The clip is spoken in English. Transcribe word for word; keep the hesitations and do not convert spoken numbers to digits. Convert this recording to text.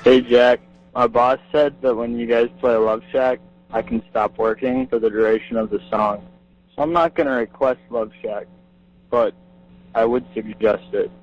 Hey, Jack. My boss said that when you guys play Love Shack, I can stop working for the duration of the song. So I'm not going to request Love Shack, but I would suggest it.